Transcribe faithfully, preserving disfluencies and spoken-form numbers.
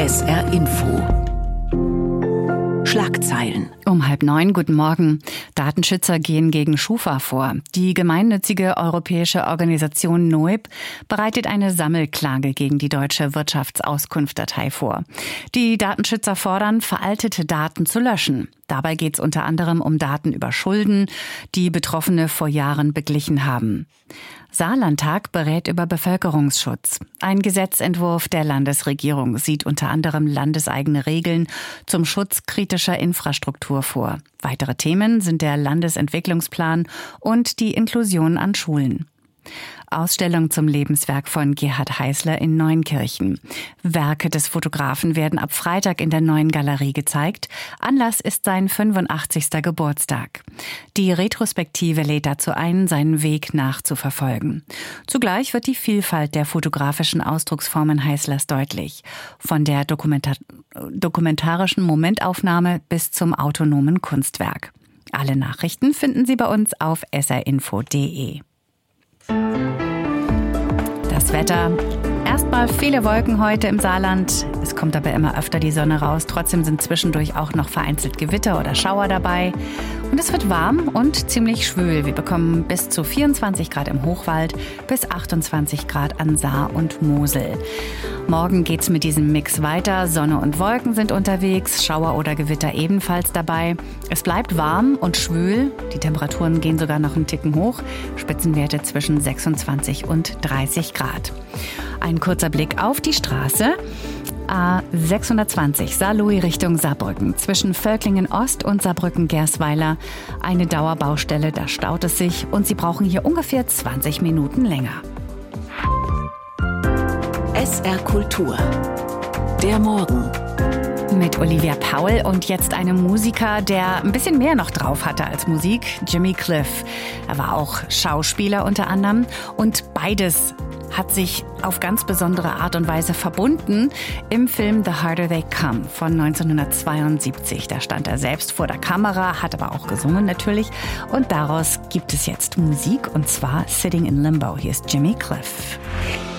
S R Info. Schlagzeilen. Um halb neun, guten Morgen. Datenschützer gehen gegen Schufa vor. Die gemeinnützige europäische Organisation N O E B bereitet eine Sammelklage gegen die deutsche Wirtschaftsauskunftsdatei vor. Die Datenschützer fordern, veraltete Daten zu löschen. Dabei geht es unter anderem um Daten über Schulden, die Betroffene vor Jahren beglichen haben. Saarlandtag berät über Bevölkerungsschutz. Ein Gesetzentwurf der Landesregierung sieht unter anderem landeseigene Regeln zum Schutz kritischer Infrastruktur vor. Weitere Themen sind der Landesentwicklungsplan und die Inklusion an Schulen. Ausstellung zum Lebenswerk von Gerhard Heißler in Neunkirchen. Werke des Fotografen werden ab Freitag in der Neuen Galerie gezeigt. Anlass ist sein fünfundachtzigster Geburtstag. Die Retrospektive lädt dazu ein, seinen Weg nachzuverfolgen. Zugleich wird die Vielfalt der fotografischen Ausdrucksformen Heißlers deutlich. Von der Dokumenta- dokumentarischen Momentaufnahme bis zum autonomen Kunstwerk. Alle Nachrichten finden Sie bei uns auf s r info punkt d e. Das Wetter. Erstmal viele Wolken heute im Saarland. Es kommt aber immer öfter die Sonne raus. Trotzdem sind zwischendurch auch noch vereinzelt Gewitter oder Schauer dabei. Und es wird warm und ziemlich schwül. Wir bekommen bis zu vierundzwanzig Grad im Hochwald bis achtundzwanzig Grad an Saar und Mosel. Morgen geht's mit diesem Mix weiter. Sonne und Wolken sind unterwegs, Schauer oder Gewitter ebenfalls dabei. Es bleibt warm und schwül. Die Temperaturen gehen sogar noch einen Ticken hoch. Spitzenwerte zwischen sechsundzwanzig und dreißig Grad. Ein kurzer Blick auf die Straße. A sechshundertzwanzig Saarlouis Richtung Saarbrücken. Zwischen Völklingen Ost und Saarbrücken-Gersweiler eine Dauerbaustelle, da staut es sich und Sie brauchen hier ungefähr zwanzig Minuten länger. S R Kultur. Der Morgen. Mit Olivia Powell und jetzt einem Musiker, der ein bisschen mehr noch drauf hatte als Musik, Jimmy Cliff. Er war auch Schauspieler unter anderem und beides hat sich auf ganz besondere Art und Weise verbunden im Film The Harder They Come von neunzehnhundertzweiundsiebzig. Da stand er selbst vor der Kamera, hat aber auch gesungen natürlich. Und daraus gibt es jetzt Musik, und zwar Sitting in Limbo. Hier ist Jimmy Cliff.